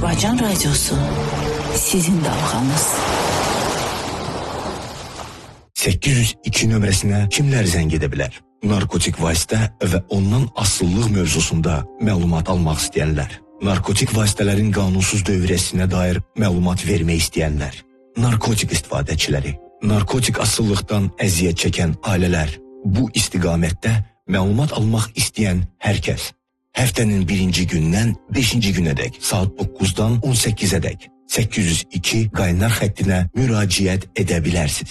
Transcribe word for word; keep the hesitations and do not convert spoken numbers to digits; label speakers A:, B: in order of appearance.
A: Azərbaycan Radyosu sizin dalğanız.
B: səkkiz yüz iki nömrəsinə kimlər zəng edə bilər? Narkotik vasitə və ondan asıllıq mövzusunda məlumat almaq istəyənlər. Narkotik vasitələrin qanunsuz dövrəsinə dair məlumat vermək istəyənlər. Narkotik istifadəçiləri. Narkotik asıllıqdan əziyyət çəkən ailələr. Bu istiqamətdə məlumat almaq istəyən hər kəs. Həftənin birinci gündən beşinci günədək saat doqquzdan on səkkizədək səkkiz yüz iki qaynar xəttinə müraciət edə bilərsiniz.